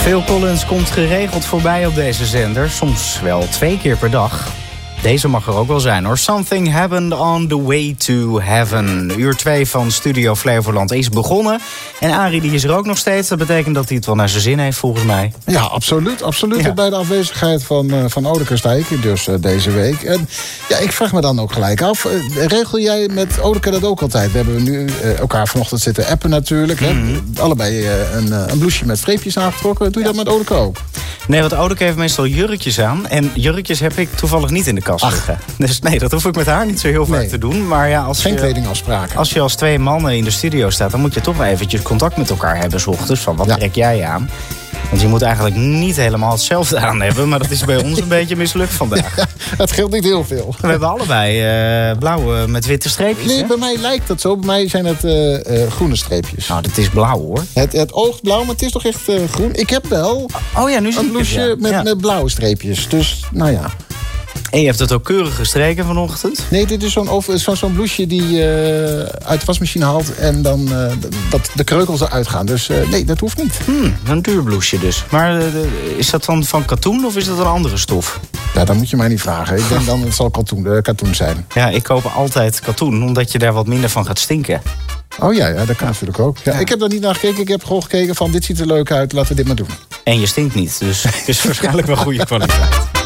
Phil Collins komt geregeld voorbij op deze zender. Soms wel 2 keer per dag. Deze mag er ook wel zijn hoor. Something happened on the way to heaven. Uur 2 van Studio Flevoland is begonnen. En Arie die is er ook nog steeds. Dat betekent dat hij het wel naar zijn zin heeft volgens mij. Ja, absoluut. Ja. Bij de afwezigheid van Odeke sta ik dus deze week. En ja, ik vraag me dan ook gelijk af. Regel jij met Odeke dat ook altijd? We hebben nu elkaar vanochtend zitten appen natuurlijk. Hè? Allebei een blouseje met streepjes aangetrokken. Doe je dat met Odeke ook? Nee, want Odeke heeft meestal jurkjes aan. En jurkjes heb ik toevallig niet in de kast liggen. Dus nee, dat hoef ik met haar niet zo heel vaak te doen. Maar ja, geen kledingafspraken. Als je als 2 mannen in de studio staat, dan moet je toch wel eventjes contact met elkaar hebben 's ochtends. Van wat trek jij aan? Want je moet eigenlijk niet helemaal hetzelfde aan hebben. Maar dat is bij ons een beetje mislukt vandaag. Ja, het scheelt niet heel veel. We hebben allebei blauwe met witte streepjes. Nee, bij mij lijkt dat zo. Bij mij zijn het groene streepjes. Nou, dat is blauw hoor. Het oogt blauw, maar het is toch echt groen? Ik heb wel nu een blouseje met blauwe streepjes. Dus, nou ja. En je hebt het ook keurig gestreken vanochtend? Nee, dit is zo'n blouseje die je uit de wasmachine haalt en dan dat de kreukels eruit gaan. Dus nee, dat hoeft niet. Een duur blouseje dus. Maar is dat dan van katoen of is dat een andere stof? Ja, dat moet je mij niet vragen. Ik denk dan het zal katoen zijn. Ja, ik koop altijd katoen, omdat je daar wat minder van gaat stinken. Oh ja, dat kan natuurlijk ook. Ja, ik heb daar niet naar gekeken. Ik heb gewoon gekeken van dit ziet er leuk uit, laten we dit maar doen. En je stinkt niet, dus het is waarschijnlijk wel goede kwaliteit.